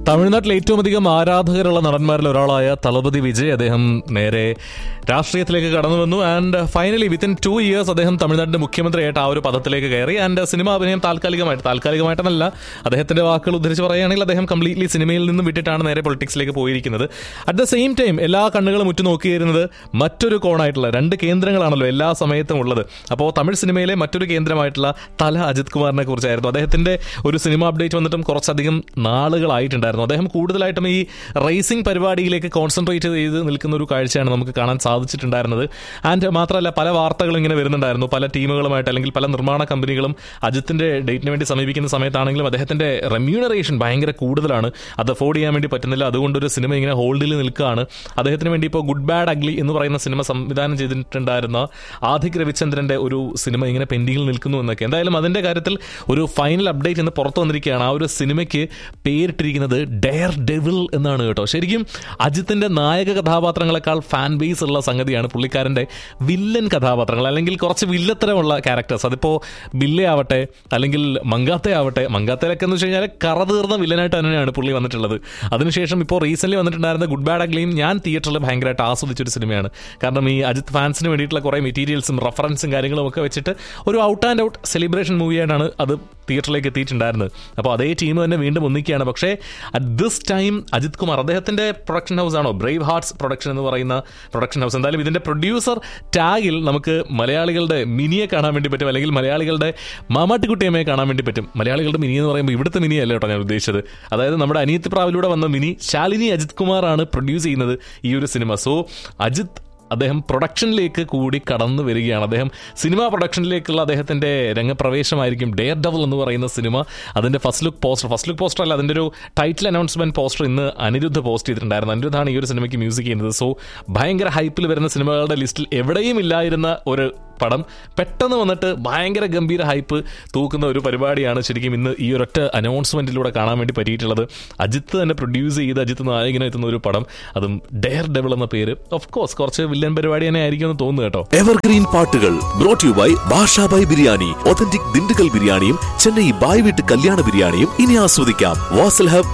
തമിഴ്നാട്ടിൽ ഏറ്റവും അധികം ആരാധകരുള്ള നടന്മാരിൽ ഒരാളായ തളപതി വിജയ് അദ്ദേഹം നേരെ രാഷ്ട്രീയത്തിലേക്ക് കടന്നു വന്നു. ആൻഡ് ഫൈനലി വിത്തിൻ 2 years അദ്ദേഹം തമിഴ്നാടിന്റെ മുഖ്യമന്ത്രിയായിട്ട് ആ ഒരു പദത്തിലേക്ക് കയറി. ആൻഡ് സിനിമ അഭിനയം താൽക്കാലികമായിട്ടെന്നല്ല, അദ്ദേഹത്തിന്റെ വാക്കുകൾ ഉദ്ധരിച്ച് പറയുകയാണെങ്കിൽ അദ്ദേഹം കംപ്ലീറ്റ്ലി സിനിമയിൽ നിന്നും വിട്ടിട്ടാണ് നേരെ പൊളിറ്റിക്സിലേക്ക് പോയിരിക്കുന്നത്. അറ്റ് ദ സെയിം ടൈം എല്ലാ കണ്ണുകളും ഉറ്റുനോക്കിയിരുന്നത് മറ്റൊരു കോണായിട്ടുള്ള 2 കേന്ദ്രങ്ങളാണല്ലോ എല്ലാ സമയത്തും ഉള്ളത്. അപ്പോൾ തമിഴ് സിനിമയിലെ മറ്റൊരു കേന്ദ്രമായിട്ടുള്ള തല അജിത് കുമാറിനെ കുറിച്ചായിരുന്നു. അദ്ദേഹത്തിന്റെ ഒരു സിനിമ അപ്ഡേറ്റ് വന്നിട്ടും കുറച്ചധികം നാളുകളായിട്ടുണ്ടായിരുന്നു. അദ്ദേഹം കൂടുതലായിട്ടും ഈ റേസിംഗ് പരിപാടിയിലേക്ക് കോൺസെൻട്രേറ്റ് ചെയ്ത് നിൽക്കുന്ന ഒരു കാഴ്ചയാണ് നമുക്ക് കാണാൻ സാധിച്ചിട്ടുണ്ടായിരുന്നത്. ആൻഡ് മാത്രമല്ല, പല വാർത്തകളും ഇങ്ങനെ വരുന്നുണ്ടായിരുന്നു. പല ടീമുകളുമായിട്ട് അല്ലെങ്കിൽ പല നിർമ്മാണ കമ്പനികളും അജിത്തിന്റെ ഡേറ്റിന് വേണ്ടി സമീപിക്കുന്ന സമയത്താണെങ്കിലും അദ്ദേഹത്തിന്റെ റെമ്യൂണറേഷൻ ഭയങ്കര കൂടുതലാണ്, അത് അഫോർഡ് ചെയ്യാൻ വേണ്ടി പറ്റുന്നില്ല. അതുകൊണ്ടൊരു സിനിമ ഇങ്ങനെ ഹോൾഡിൽ നിൽക്കുകയാണ്. അദ്ദേഹത്തിന് വേണ്ടി ഇപ്പോൾ ഗുഡ് ബാഡ് അഗ്ലി എന്ന് പറയുന്ന സിനിമ സംവിധാനം ചെയ്തിട്ടുണ്ടായിരുന്ന ആദിക് രവിചന്ദ്രന്റെ ഒരു സിനിമ ഇങ്ങനെ പെൻഡിങ്ങിൽ നിൽക്കുന്നു എന്നൊക്കെ. എന്തായാലും അതിന്റെ കാര്യത്തിൽ ഒരു ഫൈനൽ അപ്ഡേറ്റ് ഇന്ന് പുറത്തു വന്നിരിക്കുകയാണ്. ആ ഒരു സിനിമയ്ക്ക് പേരിട്ടിരിക്കുന്നത് ഡെയർ ഡെവിൾ എന്നാണ് കേട്ടോ. ശരിക്കും അജിത്തിന്റെ നായക കഥാപാത്രങ്ങളെക്കാൾ ഫാൻ ബേസ് ഉള്ള സംഗതിയാണ് പുള്ളിക്കാരന്റെ വില്ലൻ കഥാപാത്രങ്ങൾ, അല്ലെങ്കിൽ കുറച്ച് വില്ലത്തരമുള്ള ക്യാരക്ടേഴ്സ്. അതിപ്പോ ബില്ലയാവട്ടെ അല്ലെങ്കിൽ മങ്കാത്തയാവട്ടെ, മങ്കാത്തയിലൊക്കെ എന്ന് വെച്ച് കഴിഞ്ഞാൽ കറതീർന്ന വില്ലനായിട്ട് തന്നെയാണ് പുള്ളി വന്നിട്ടുള്ളത്. അതിനുശേഷം ഇപ്പോൾ റീസെന്റ് വന്നിട്ടുണ്ടായിരുന്ന ഗുഡ് ബാഡ് അഗ്ലിയും ഞാൻ തിയേറ്ററിൽ ഭയങ്കരമായിട്ട് ആസ്വദിച്ചൊരു സിനിമയാണ്. കാരണം ഈ അജിത് ഫാൻസിന് വേണ്ടിയിട്ടുള്ള കുറേ മെറ്റീരിയൽസും റെഫറൻസും കാര്യങ്ങളും ഒക്കെ വെച്ചിട്ട് ഒരു ഔട്ട് ആൻഡ് ഔട്ട് സെലിബ്രേഷൻ മൂവിയായിട്ടാണ് അത് തിയേറ്ററിലേക്ക് എത്തിയിട്ടുണ്ടായിരുന്നത്. അപ്പോൾ അതേ ടീം തന്നെ വീണ്ടും ഒന്നിക്കുകയാണ്. പക്ഷേ at this time Ajith Kumar അദ്ദേഹത്തിന്റെ പ്രൊഡക്ഷൻ ഹൗസ് ആണോ, ബ്രേവ് ഹാർട്സ് പ്രൊഡക്ഷൻ എന്ന് പറയുന്ന പ്രൊഡക്ഷൻ ഹൗസ്, എന്തായാലും ഇതിന്റെ പ്രൊഡ്യൂസർ ടാഗിൽ നമുക്ക് മലയാളികളുടെ മിനിയെ കാണാൻ വേണ്ടി പറ്റും, അല്ലെങ്കിൽ മലയാളികളുടെ മാമാട്ടിക്കുട്ടിയമ്മയെ കാണാൻ വേണ്ടി പറ്റും. മലയാളികളുടെ മിനി എന്ന് പറയുമ്പോൾ ഇവിടുത്തെ മിനി അല്ല കേട്ടോ ഞാൻ ഉദ്ദേശിച്ചത്. അതായത് നമ്മുടെ അനിയത്തി പ്രാവിലൂടെ വന്ന മിനി ശാലിനി അജിത് കുമാറാണ് പ്രൊഡ്യൂസ് ചെയ്യുന്നത് ഈ ഒരു സിനിമ. സോ അജിത് അദ്ദേഹം പ്രൊഡക്ഷനിലേക്ക് കൂടി കടന്നു വരികയാണ്. അദ്ദേഹം സിനിമ പ്രൊഡക്ഷനിലേക്കുള്ള അദ്ദേഹത്തിന്റെ രംഗപ്രവേശമായിരിക്കും ഡെയർ ഡെവിൾ എന്ന് പറയുന്ന സിനിമ. അതിന്റെ ഫസ്റ്റ് ലുക്ക് പോസ്റ്റർ അല്ല, അതിന്റെ ഒരു ടൈറ്റിൽ അനൗൺസ്മെന്റ് പോസ്റ്റർ ഇന്ന് അനിരുദ്ധ പോസ്റ്റ് ചെയ്തിട്ടുണ്ടായിരുന്നു. അനിരുദ്ധാണ് ഈ ഒരു സിനിമയ്ക്ക് മ്യൂസിക് ചെയ്യുന്നത്. സോ ഭയങ്കര ഹൈപ്പിൽ വരുന്ന സിനിമകളുടെ ലിസ്റ്റിൽ എവിടെയും ഇല്ലായിരുന്ന ഒരു പടം പെട്ടെന്ന് വന്നിട്ട് ഭയങ്കര ഗംഭീര ഹൈപ്പ് തൂക്കുന്ന ഒരു പരിപാടിയാണ് ശരിക്കും ഇന്ന് ഈ ഒരൊറ്റ അനൗൺസ്മെന്റിലൂടെ കാണാൻ വേണ്ടി പറ്റിയിട്ടുള്ളത്. അജിത്ത് തന്നെ പ്രൊഡ്യൂസ് ചെയ്ത് അജിത്ത് നായകനായി എത്തുന്ന ഒരു പടം, അതും ഡെയർ ഡെവിൾ എന്ന പേര്. ഓഫ് കോഴ്സ് കുറച്ച് വില്ലൻ പരിപാടി തന്നെ ആയിരിക്കും എന്ന് തോന്നുന്നു കേട്ടോ. എവർഗ്രീൻ പാട്ടുകൾ brought you by Basha Bhai biryani. Authentic Dindigul ബിരിയാണിയും ചെന്നൈ ബായ് വീട്ട് കല്യാണ ബിരിയാണിയും ഇനി ആസ്വദിക്കാം വാസൽ ഹബ്